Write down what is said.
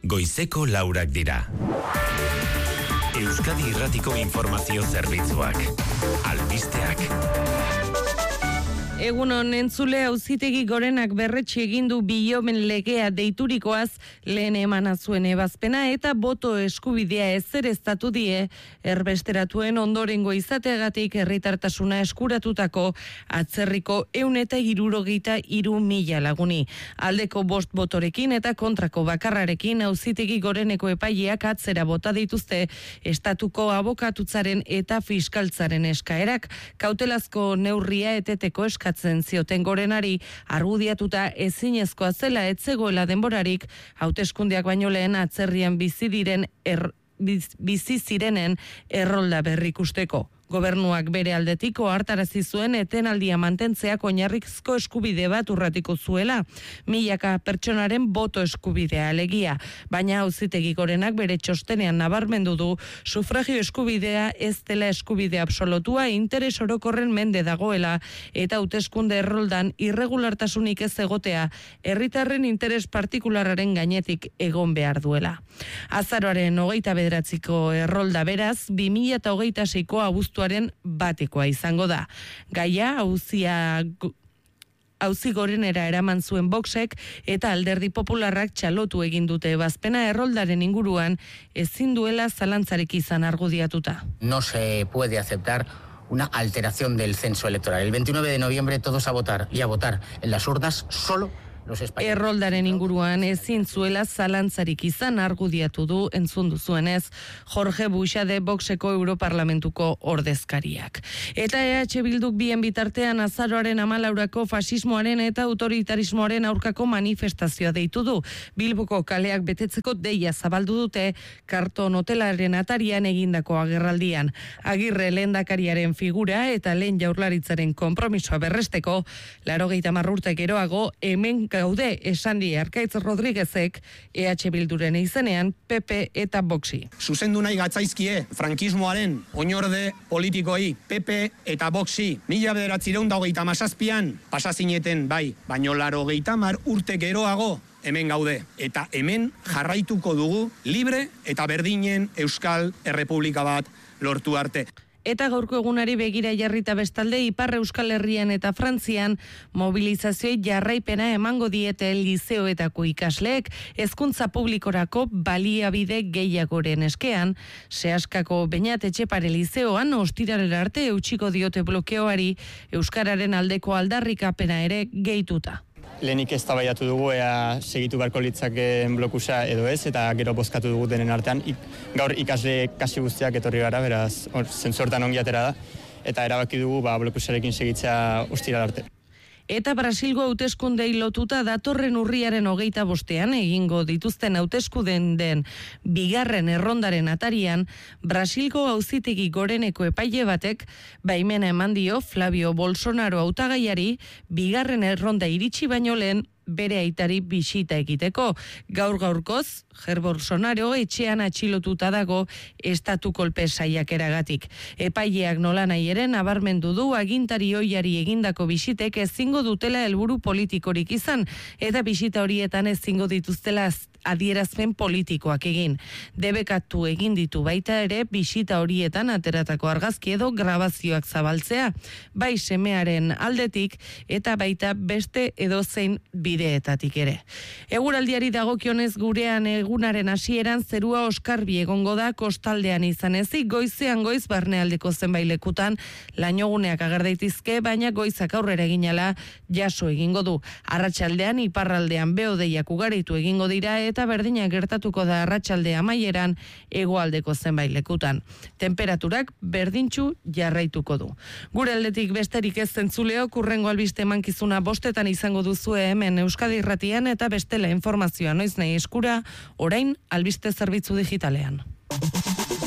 goizeko 4 dira. Euskadi Irratiko informazio zerbitzuak. Albisteak. Egunon, entzule Auzitegi Gorenak berretsi egin du bilomen legea deiturikoaz lehen emana zuen ebazpena eta boto eskubidea ezereztatu die erbesteratuen ondorengo izateagatik herritartasuna eskuratutako atzerriko 163.000 laguni. Aldeko 5 botorekin eta kontrako bakarrarekin Auzitegi Goreneko epaileak atzera bota dituzte estatuko abokatutzaren eta fiskaltzaren eskaerak. Kautelazko neurria eteteko eskatzen zioten Gorenari argudiatuta ezinezkoa zela etzegoela denborarik hauteskundeak baino lehen atzerrian bizi zirenen errolda berrikusteko. Gobernuak bere aldetik ohartarazi zuen etenaldia mantentzeak oinarrizko eskubide bat urratiko zuela, milaka pertsonaren boto eskubidea alegia, baina Auzitegi Gorenak bere txostenean nabarmendu du sufragio eskubidea ez dela eskubide absolutua interes orokorren mende dagoela eta hauteskunde erroldan irregulartasunik ez egotea herritarren interes partikularraren gainetik egon behar duela. Azaroaren 29ko errolda beraz 2026ko abuztuaren batekoa izango da. Gaia Auzi Gorenera eraman zuen Voxek eta Alderdi Popularrak txalotu egin dute ebazpena erroldaren inguruan ezin duela zalantzarik izan argudiatuta. No se puede aceptar una alteración del censo electoral. El 29 de noviembre todos a votar y a votar en las urnas solo erroldaren inguruan ezin zuela zalantzarik izan argudiatu du entzun duzuenez Jorge Buxade Voxeko Europarlamentuko ordezkariak. Eta EH Bilduk bien bitartean azaroaren 14ko fasismoaren eta autoritarismoaren aurkako manifestazioa deitu du. Bilboko kaleak betetzeko deia zabaldu dute karton hotelaren atarian egindako agerraldian. Agirre lehendakariaren figura eta lehen jaurlaritzaren konpromisoa berresteko 80 urte geroago hemen gaude esan die Arkaitz Rodriguezek EH Bilduren izenean PP eta Voxi. Zuzendu nahi gatzaizkie frankismoaren oinorde politikoi PP eta Voxi 1927an pasazineten bai, baino 80 urte geroago hemen gaude eta hemen jarraituko dugu libre eta berdinen Euskal Errepublika bat lortu arte. Eta gaurko egunari begira jarrita bestalde Ipar Euskal Herrian eta Frantzian mobilizazioi jarraipena emango diete lizeoetako ikasleek hezkuntza publikorako baliabide gehiagoren eskean, Seaskako Beñat Etxepare lizeoan ostiralera arte eutsiko diote blokeoari euskararen aldeko aldarrikapena ere gehituta. Lehenik eztabaidatu dugu ea segitu beharko litzakeen blokusa edo ez, eta gero bozkatu dugu denen artean. Gaur ikasle kasi guztiak etorri gara, beraz, zentzu hortan ongi atera da, eta erabaki dugu blokusarekin segitzea ostiral arte. Eta Brasilgo hauteskundei lotuta datorren urriaren 25ean egingo dituzten hauteskundeen den bigarren errondaren atarian, Brasilgo Auzitegi Goreneko epaile batek baimena eman dio Flavio Bolsonaro hautagaiari bigarren erronda iritsi baino lehen bere aitari bisita egiteko. Gaur-gaurkoz, Jair Bolsonaro etxean atxilotuta dago estatu kolpe saiakeragatik. Epaileak nolanahi ere nabarmendu du agintari ohiari egindako bisitek ezingo dutela helburu politikorik izan, eta bisita horietan ezingo dituztela adierazpen politikoak egin. Debekatu egin ditu baita ere bisita horietan ateratako argazki edo grabazioak zabaltzea, bai semearen aldetik eta baita beste edozein bideetatik ere. Eguraldiari dagokionez gurean egunaren hasieran zerua oskarbi egongo da kostaldean izan ezik, goizean goiz barnealdeko zenbait lekutan lainoguneak ager daitezke, baina goizak aurrera eginala jaso egingo du. Arratsaldean iparraldean behodeiak ugaritu egingo dira eta berdina gertatuko da arratsalde amaieran hegoaldeko zenbait lekutan. Temperaturak berdintsu jarraituko du. Gure aldetik besterik ez entzuleok, hurrengo albiste emankizuna 5etan izango duzue hemen Euskadi Irratian eta bestela informazioa noiz nahi eskura, orain albiste zerbitzu digitalean.